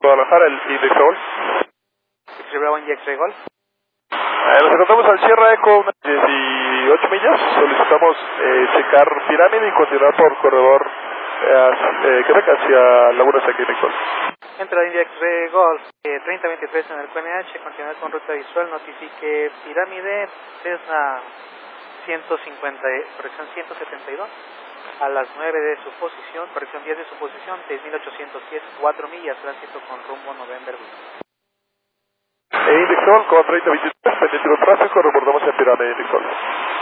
Guadalajara, el Index Sol. Bravo Index Golf. Nos encontramos al Sierra Eco, unas 18 millas. Solicitamos checar pirámide y continuar por corredor Quebec hacia Laguna Seca Index Sol. Entra Index Golf 3023 en el QNH, continuar con ruta visual, notifique pirámide, Cessna 172, a las 9 de su posición, corrección 10 de su posición, 6810, 4 millas, tránsito con rumbo November. Index Sol con 3023, pendiente del tráfico, reportamos en pirámide Index Sol.